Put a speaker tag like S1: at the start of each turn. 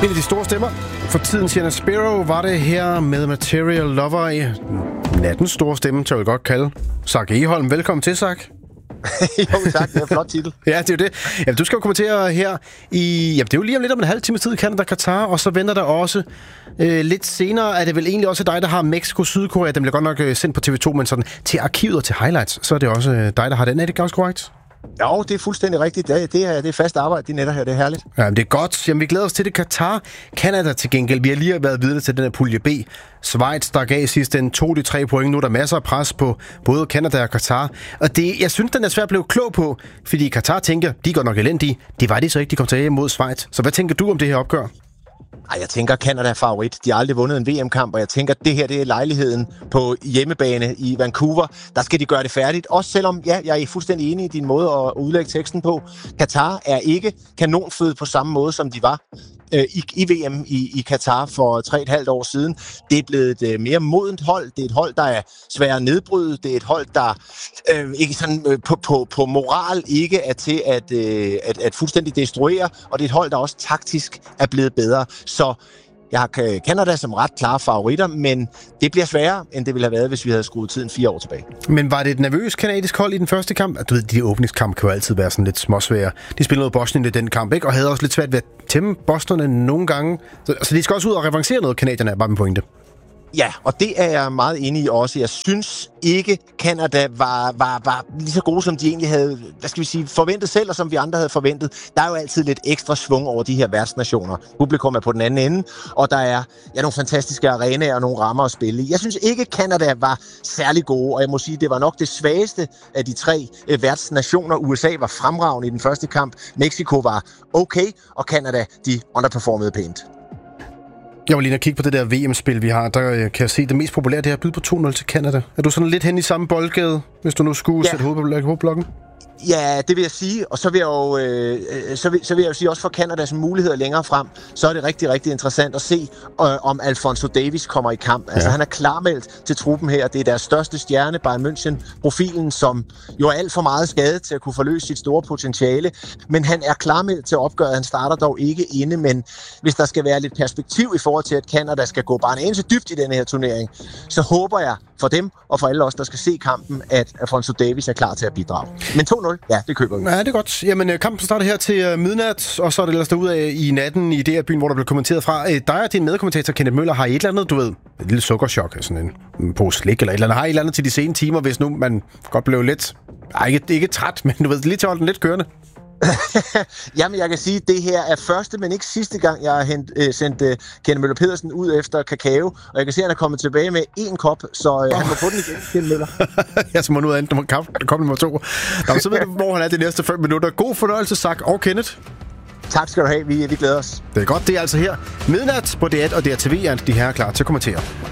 S1: En af de store stemmer for tiden, Sienna Sparrow, var det her med Material Lover i nattens store stemme, til jeg vil godt kalde. Zach Egholm, velkommen til, Zach.
S2: Jo, tak. Det er en flot titel.
S1: Ja, det er jo det. Jamen, du skal jo kommentere her i... Jamen, det er jo lige om lidt om en halv time tid, Canada, Qatar, og så venter der også lidt senere, er det vel egentlig også dig, der har Mexico, Sydkorea. Den bliver godt nok sendt på TV2, men sådan til arkivet og til highlights, så er det også dig, der har den. Er det ganske korrekt?
S2: Jo, det er fuldstændig rigtigt. Det er fast arbejde, de netter her. Det er herligt.
S1: Ja, det er godt. Jamen, vi glæder os til det. Qatar, Canada til gengæld. Vi har lige været vidne til den her pulje B. Schweiz, der gav sidst den 2-3 point. Nu er der masser af pres på både Canada og Qatar. Og det, jeg synes, den er svært at blive klog på, fordi Qatar tænker, de går nok elendige. Det var de så ikke, de kom til mod Schweiz. Så hvad tænker du om det her opgør?
S2: Jeg tænker, Canada er favorit. De har aldrig vundet en VM-kamp, og jeg tænker, det her det er lejligheden på hjemmebane i Vancouver. Der skal de gøre det færdigt. Også selvom, ja, jeg er fuldstændig enig i din måde at udlægge teksten på. Qatar er ikke kanonføde på samme måde, som de var i VM i Qatar for 3,5 år siden. Det er blevet et mere modent hold. Det er et hold, der er svært at nedbryde. Det er et hold, der ikke sådan, på moral ikke er til at fuldstændig destruere. Og det er et hold, der også taktisk er blevet bedre. Så jeg har Canada som ret klare favoritter, men det bliver sværere, end det ville have været, hvis vi havde skruet tiden 4 år tilbage. Men var det et nervøst kanadisk hold i den første kamp? Du ved, de åbningskamp kan jo altid være sådan lidt småsvære. De spillede mod Bosnien i den kamp, ikke? Og havde også lidt svært ved at tæmme bosnerne nogle gange. Så de skal også ud og revancere noget, kanadierne er bare med pointe. Ja, og det er jeg meget enig i også. Jeg synes ikke, Canada var lige så gode, som de egentlig havde, forventet selv, og som vi andre havde forventet. Der er jo altid lidt ekstra svung over de her værtsnationer. Publikum er på den anden ende, og der er nogle fantastiske arenaer og nogle rammer at spille i. Jeg synes ikke, Canada var særlig gode, og jeg må sige, det var nok det svageste af de 3 værtsnationer. USA var fremragende i den første kamp. Mexico var okay, og Canada, de underperformede pænt. Jeg var lige at kigge på det der VM-spil, vi har. Der kan jeg se, det mest populære, det er at byde på 2-0 til Canada. Er du sådan lidt hen i samme boldgade, hvis du nu skulle sætte hovedet på hovedblokken? Ja, det vil jeg sige, og så vil jeg jo sige også for Canadas muligheder længere frem, så er det rigtig, rigtig interessant at se, om Alphonso Davies kommer i kamp. Altså han er klarmeldt til truppen her, det er deres største stjerne, Bayern München-profilen, som jo er alt for meget skadet til at kunne forløse sit store potentiale, men han er klarmeldt til opgøret, han starter dog ikke inde, men hvis der skal være lidt perspektiv i forhold til, at Canada skal gå bare en eneste dybt i denne her turnering, så håber jeg for dem og for alle os, der skal se kampen, at Alphonso Davies er klar til at bidrage. Men 2-0, ja, det køber vi. Ja, det er godt. Jamen, kampen starter her til midnat, og så er det ellers derudad i natten i DR-byen, hvor der bliver kommenteret fra. Dig og din medkommentator, Kenneth Møller, har I et eller andet, du ved, et lille sukkerchok, sådan en pose slik eller et eller andet. Har I et eller andet til de sene timer, hvis nu man godt blev lidt, ikke træt, men du ved, lige til at holde den lidt kørende? Jamen, jeg kan sige, at det her er første, men ikke sidste gang, jeg har sendt Kenneth Møller Pedersen ud efter kakao. Og jeg kan se, at han er kommet tilbage med 1 kop, så han må få den igen, Kenneth Møller. Ja, så må nu andet kop nummer 2. Nå, så ved du, hvor han er de næste 5 minutter. God fornøjelse, Zach og Kenneth. Tak skal du have. Vi glæder os. Det er godt. Det er altså her midnat på DR1 og DRTV, at de her er klar til at kommentere.